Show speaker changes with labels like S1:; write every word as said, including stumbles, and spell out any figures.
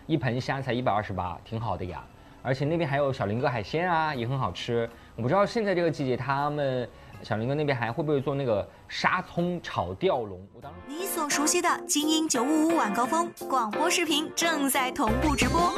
S1: 一盆虾才一百二十八，挺好的呀。而且那边还有小林哥海鲜啊，也很好吃。我不知道现在这个季节他们小林哥那边还会不会做那个沙葱炒吊龙？我当
S2: 你所熟悉的精英九五五晚高峰广播视频正在同步直播。